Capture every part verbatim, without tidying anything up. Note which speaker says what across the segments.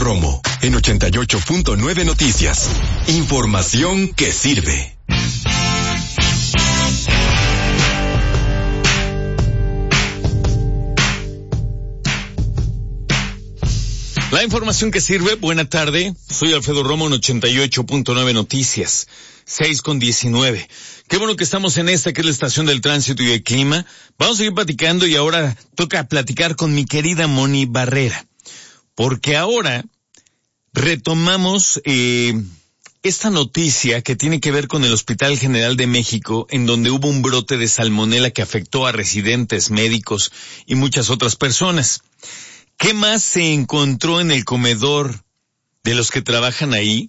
Speaker 1: Romo, en ochenta y ocho punto nueve Noticias. Información que sirve.
Speaker 2: La información que sirve, buena tarde, soy Alfredo Romo en ochenta y ocho punto nueve Noticias, seis con diecinueve. Qué bueno que estamos en esta que es la estación del tránsito y el clima. Vamos a seguir platicando y ahora toca platicar con mi querida Moni Barrera, porque ahora retomamos eh, esta noticia que tiene que ver con el Hospital General de México, en donde hubo un brote de salmonela que afectó a residentes, médicos y muchas otras personas. ¿Qué más se encontró en el comedor de los que trabajan ahí?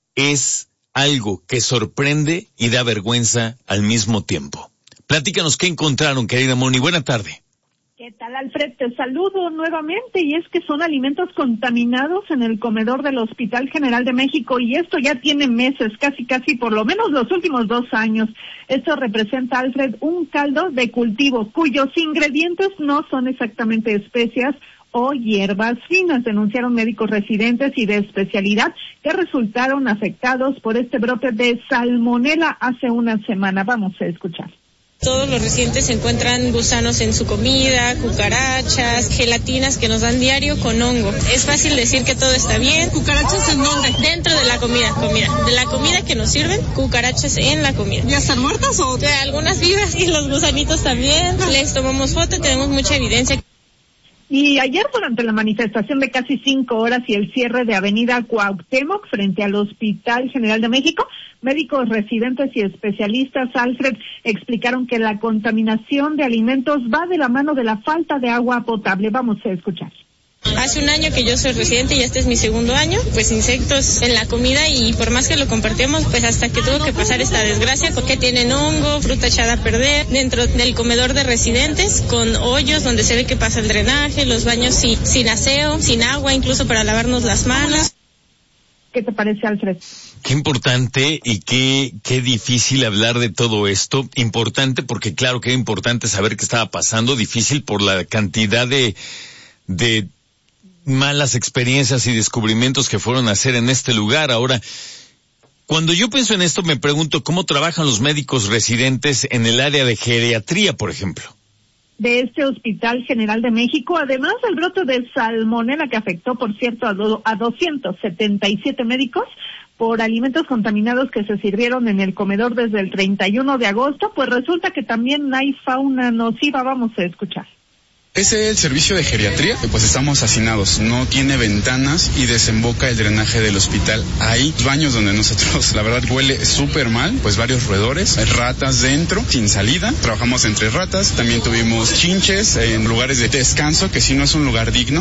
Speaker 2: Es algo que sorprende y da vergüenza al mismo tiempo. Platícanos qué encontraron, querida Moni. Buena tarde.
Speaker 3: ¿Qué tal, Alfred? Te saludo nuevamente, y es que son alimentos contaminados en el comedor del Hospital General de México, y esto ya tiene meses, casi casi por lo menos los últimos dos años. Esto representa, Alfred, un caldo de cultivo cuyos ingredientes no son exactamente especias o hierbas finas, denunciaron médicos residentes y de especialidad que resultaron afectados por este brote de salmonela hace una semana. Vamos a escuchar.
Speaker 4: Todos los residentes encuentran gusanos en su comida, cucarachas, gelatinas que nos dan diario con hongo. Es fácil decir que todo está bien.
Speaker 5: ¿Cucarachas en dónde?
Speaker 4: Dentro de la comida, comida. De la comida que nos sirven, cucarachas en la comida.
Speaker 5: ¿Ya están muertas o...?
Speaker 4: De algunas vivas y los gusanitos también. Les tomamos foto y tenemos mucha evidencia.
Speaker 3: Y ayer, durante la manifestación de casi cinco horas y el cierre de Avenida Cuauhtémoc frente al Hospital General de México, médicos residentes y especialistas, Alfred, explicaron que la contaminación de alimentos va de la mano de la falta de agua potable. Vamos a escuchar.
Speaker 4: Hace un año que yo soy residente y este es mi segundo año, pues insectos en la comida, y por más que lo compartimos, pues hasta que tuvo que pasar esta desgracia, porque tienen hongo, fruta echada a perder, dentro del comedor de residentes, con hoyos donde se ve que pasa el drenaje, los baños sin, sin aseo, sin agua, incluso para lavarnos las manos.
Speaker 3: ¿Qué te parece, Alfred?
Speaker 2: Qué importante y qué, qué difícil hablar de todo esto. Importante porque claro que era importante saber qué estaba pasando, difícil por la cantidad de, de malas experiencias y descubrimientos que fueron a hacer en este lugar. Ahora, cuando yo pienso en esto, me pregunto cómo trabajan los médicos residentes en el área de geriatría, por ejemplo.
Speaker 3: De este Hospital General de México, además del brote de salmonela que afectó, por cierto, a, do, a doscientos setenta y siete médicos por alimentos contaminados que se sirvieron en el comedor desde el treinta y uno de agosto, pues resulta que también hay fauna nociva. Vamos a escuchar.
Speaker 6: Ese es el servicio de geriatría, pues estamos hacinados, no tiene ventanas y desemboca el drenaje del hospital. Hay baños donde nosotros, la verdad, huele súper mal, pues varios roedores, ratas dentro, sin salida, trabajamos entre ratas, también tuvimos chinches en lugares de descanso, que sí no es un lugar digno.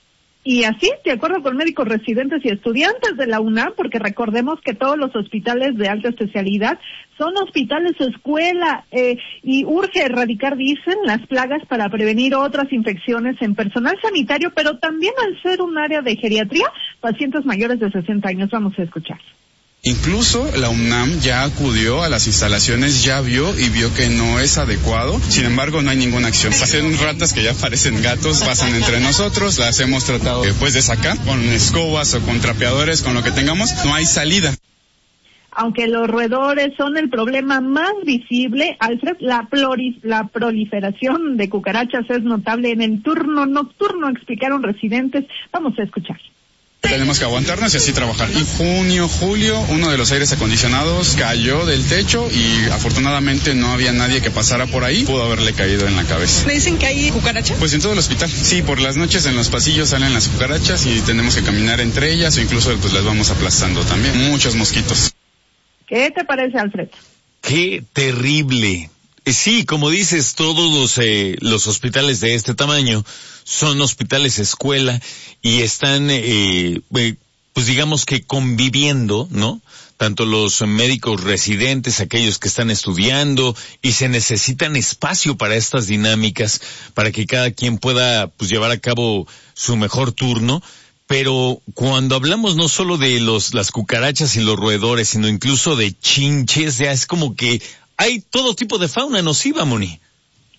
Speaker 3: Y así, de acuerdo con médicos residentes y estudiantes de la UNAM, porque recordemos que todos los hospitales de alta especialidad son hospitales escuela, eh, y urge erradicar, dicen, las plagas para prevenir otras infecciones en personal sanitario, pero también al ser un área de geriatría, pacientes mayores de sesenta años. Vamos a escuchar.
Speaker 6: Incluso la UNAM ya acudió a las instalaciones, ya vio y vio que no es adecuado. Sin embargo, no hay ninguna acción. Hacen ratas que ya parecen gatos, pasan entre nosotros, las hemos tratado eh, pues de sacar con escobas o con trapeadores, con lo que tengamos. No hay salida.
Speaker 3: Aunque los roedores son el problema más visible, Alfred, la, ploris, la proliferación de cucarachas es notable en el turno nocturno, explicaron residentes. Vamos a escuchar.
Speaker 6: Tenemos que aguantarnos y así trabajar. En junio, julio, uno de los aires acondicionados cayó del techo y afortunadamente no había nadie que pasara por ahí. Pudo haberle caído en la cabeza.
Speaker 5: ¿Me dicen que hay cucarachas?
Speaker 6: Pues en todo el hospital. Sí, por las noches en los pasillos salen las cucarachas y tenemos que caminar entre ellas o incluso pues las vamos aplastando también. Muchos mosquitos.
Speaker 3: ¿Qué te parece, Alfred?
Speaker 2: Qué terrible. Sí, como dices, todos los, eh, los hospitales de este tamaño son hospitales escuela y están, eh, eh, pues digamos que conviviendo, ¿no? Tanto los médicos residentes, aquellos que están estudiando, y se necesitan espacio para estas dinámicas, para que cada quien pueda, pues, llevar a cabo su mejor turno. Pero cuando hablamos no solo de los, las cucarachas y los roedores, sino incluso de chinches, ya es como que hay todo tipo de fauna nociva, Moni.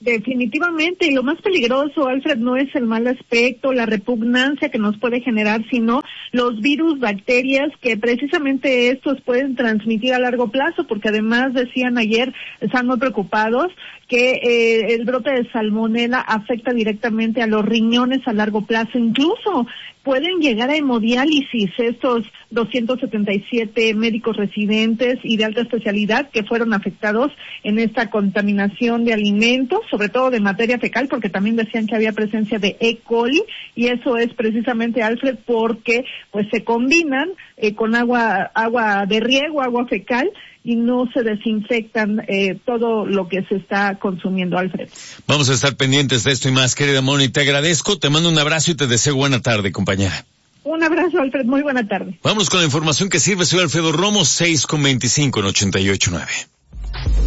Speaker 3: Definitivamente, y lo más peligroso, Alfred, no es el mal aspecto, la repugnancia que nos puede generar, sino los virus, bacterias, que precisamente estos pueden transmitir a largo plazo, porque además decían ayer, están muy preocupados, que eh, el brote de salmonela afecta directamente a los riñones a largo plazo, incluso pueden llegar a hemodiálisis estos doscientos setenta y siete médicos residentes y de alta especialidad que fueron afectados en esta contaminación de alimentos, sobre todo de materia fecal, porque también decían que había presencia de E. coli, y eso es precisamente, Alfred, porque pues se combinan eh, con agua agua de riego, agua fecal, y no se desinfectan eh, todo lo que se está consumiendo, Alfred.
Speaker 2: Vamos a estar pendientes de esto y más, querida Moni. Te agradezco, te mando un abrazo y te deseo buena tarde, compañera.
Speaker 3: Un abrazo, Alfred, muy buena tarde.
Speaker 2: Vamos con la información que sirve. Soy Alfredo Romo, seis con veinticinco en ochenta y ocho nueve.